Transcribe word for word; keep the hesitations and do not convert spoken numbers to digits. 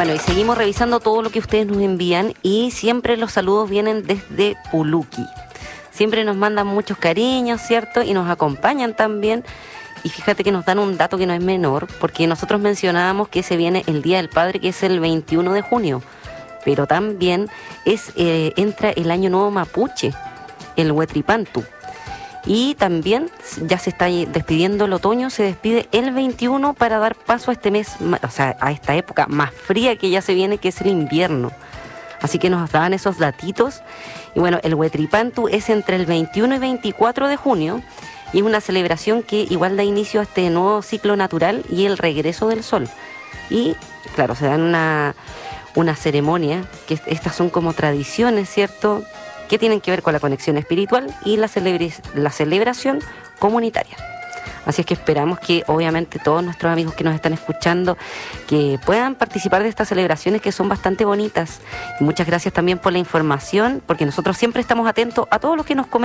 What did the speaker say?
Bueno, y seguimos revisando todo lo que ustedes nos envían y siempre los saludos vienen desde Puluqui. Siempre nos mandan muchos cariños, ¿cierto? Y nos acompañan también. Y fíjate que nos dan un dato que no es menor, porque nosotros mencionábamos que se viene el Día del Padre, que es el veintiuno de junio. Pero también es eh, entra el Año Nuevo Mapuche, el Huetripantu. Y también ya se está despidiendo el otoño, se despide el veintiuno para dar paso a este mes, o sea, a esta época más fría que ya se viene, que es el invierno. Así que nos dan esos datitos. Y bueno, el Huetripantu es entre el veintiuno y veinticuatro de junio y es una celebración que igual da inicio a este nuevo ciclo natural y el regreso del sol. Y claro, se dan una, una ceremonia, que estas son como tradiciones, ¿cierto?, que tienen que ver con la conexión espiritual y la, celebra- la celebración comunitaria. Así es que esperamos que obviamente todos nuestros amigos que nos están escuchando que puedan participar de estas celebraciones que son bastante bonitas. Y muchas gracias también por la información, porque nosotros siempre estamos atentos a todos los que nos comentan.